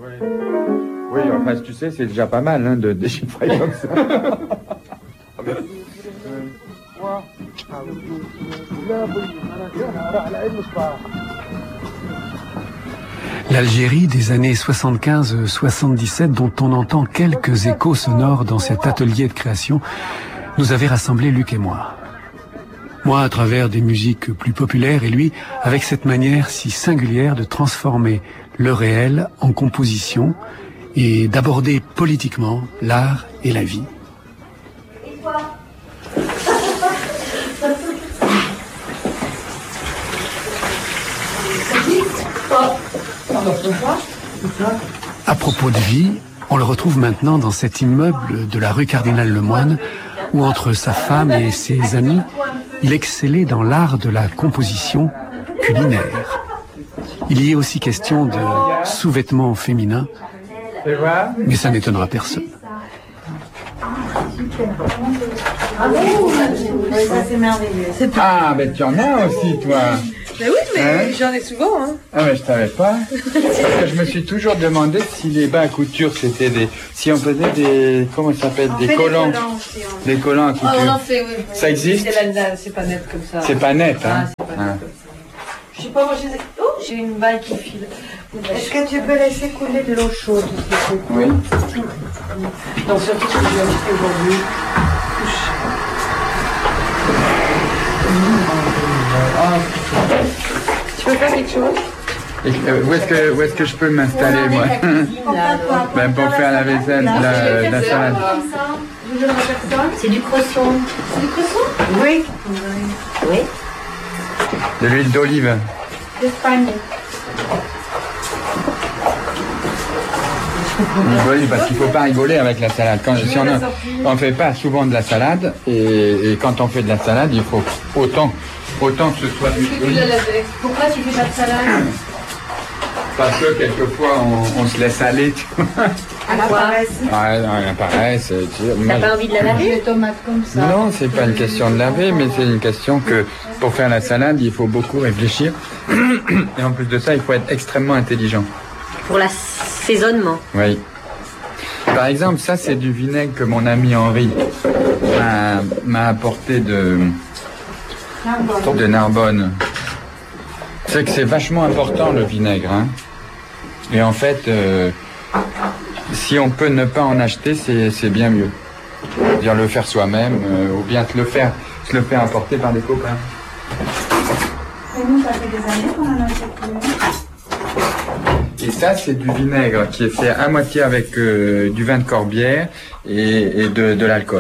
Oui, enfin, tu sais, c'est déjà pas mal hein, de déchiffrer comme ça. L'Algérie des années 75-77, dont on entend quelques échos sonores dans cet atelier de création, nous avait rassemblés, Luc et moi. Moi à travers des musiques plus populaires et lui avec cette manière si singulière de transformer le réel en composition et d'aborder politiquement l'art et la vie. À propos de vie, on le retrouve maintenant dans cet immeuble de la rue Cardinal Lemoine où entre sa femme et ses amis, il excellait dans l'art de la composition culinaire. Il y est aussi question de sous-vêtements féminins, mais ça n'étonnera personne. Ah, mais tu en as aussi, toi. Ben oui, mais j'en ai souvent. Hein. Ah, mais je savais pas. Parce que je me suis toujours demandé si les bas à couture, c'était des... Si on faisait des... Comment ça s'appelle? Des collants. Des collants à couture. Oh, on en fait, oui. Ça existe? C'est pas net comme ça. C'est pas net, hein? C'est pas net comme ça. Je sais pas, moi j'ai une balle qui file. Est-ce que tu peux laisser couler de l'eau chaude? Oui. Donc surtout ce que j'ai acheté aujourd'hui. Tu peux faire quelque chose? Et, où est-ce que je peux m'installer, moi? Ben, pour faire la vaisselle, la salade. C'est du cresson. C'est du cresson? Oui. Oui. De l'huile d'olive. D'Espagne. Oui, parce qu'il ne faut pas rigoler avec la salade. Si on ne fait pas souvent de la salade, et quand on fait de la salade, il faut autant que ce soit de l'huile d'olive. Pourquoi tu fais pas de salade? Parce que quelquefois, on se laisse aller. À la paresse. Ouais, la paresse. T'as pas envie de la laver? Les tomates comme ça. Non, c'est pas une question de laver, mais c'est une question que pour faire la salade, il faut beaucoup réfléchir. Et en plus de ça, il faut être extrêmement intelligent. Pour l'assaisonnement. Oui. Par exemple, ça, c'est du vinaigre que mon ami Henri m'a apporté de Narbonne. C'est que c'est vachement important, le vinaigre. Hein. Et en fait, si on peut ne pas en acheter, c'est bien mieux. C'est-à-dire le faire soi-même, ou bien se le faire apporter par des copains. Et nous, ça fait des années qu'on en achète plus. Et ça, c'est du vinaigre qui est fait à moitié avec du vin de Corbière et de l'alcool.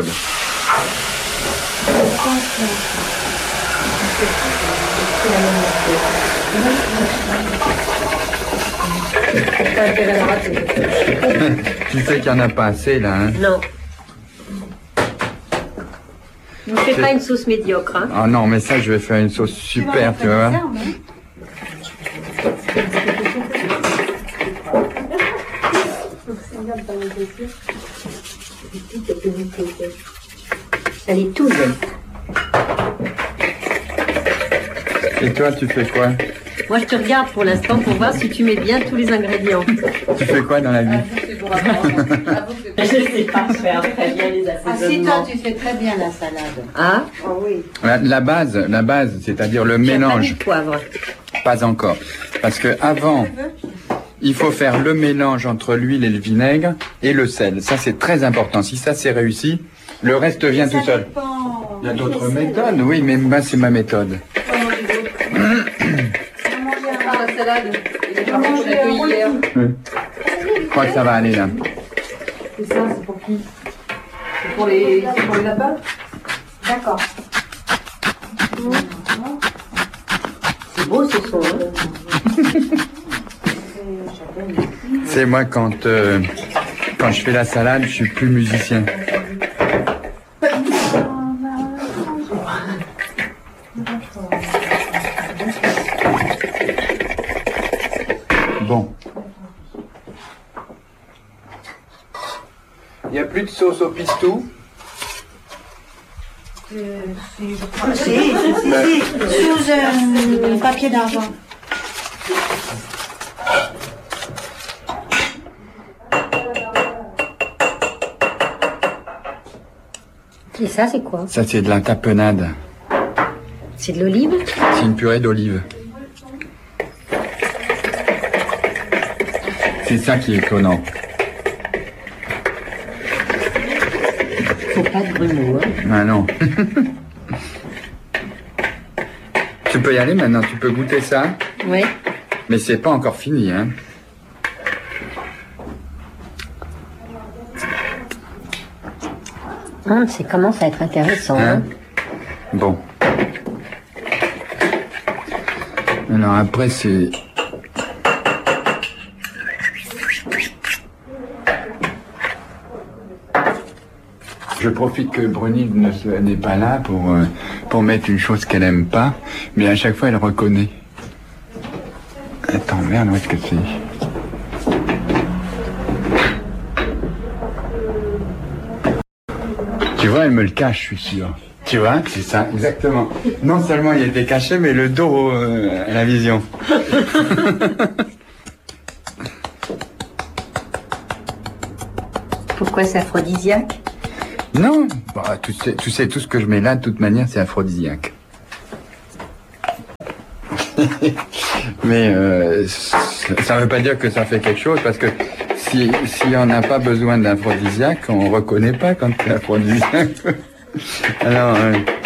Tu sais qu'il n'y en a pas assez là, hein? Non. Ne fais pas une sauce médiocre, hein? Ah non, mais ça, je vais faire une sauce super, tu vois. Elle est toute belle. Et toi, tu fais quoi? Moi, je te regarde pour l'instant pour voir si tu mets bien tous les ingrédients. Tu fais quoi dans la vie? Je sais pas faire très bien les assaisonnements. Ah si, toi, tu fais très bien la salade. Ah? Oh oui. La base, c'est-à-dire le mélange. Pas mis de poivre. Pas encore. Parce que avant, il faut faire le mélange entre l'huile et le vinaigre et le sel. Ça, c'est très important. Si ça, c'est réussi, le reste vient tout seul. Il y a d'autres méthodes, oui, mais moi, c'est ma méthode. La salade, il est parti pour la cueillir. Oui. Je crois que ça va aller là. Et ça, c'est pour qui? C'est pour les lapins? D'accord. C'est beau ce son, hein? C'est moi quand je fais la salade, je suis plus musicien. Bon. Il n'y a plus de sauce au pistou? Si, sous papier d'argent. Et ça, c'est quoi? Ça, c'est de la tapenade. C'est de l'olive? C'est une purée d'olive. C'est ça qui est étonnant. Faut pas de grumeaux, hein. Ah non. Tu peux y aller maintenant, tu peux goûter ça. Oui. Mais c'est pas encore fini, hein. Ça commence à être intéressant, hein. Bon. Alors après, c'est... Je profite que Brunhilde n'est pas là pour mettre une chose qu'elle aime pas, mais à chaque fois elle reconnaît. Attends, merde, où est-ce que c'est? Tu vois, elle me le cache, je suis sûr. Tu vois, c'est ça, exactement. Non seulement il était caché, mais le dos à la vision. Pourquoi c'est aphrodisiaque? Non, bah, tu sais, tout ce que je mets là, de toute manière, c'est aphrodisiaque. Mais ça ne veut pas dire que ça fait quelque chose, parce que si on n'a pas besoin d'aphrodisiaque, on ne reconnaît pas quand c'est aphrodisiaque. Alors...